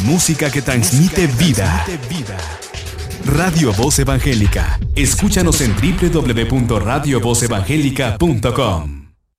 Música que transmite vida. Radio Voz Evangélica. Escúchanos en www.radiovozevangelica.com.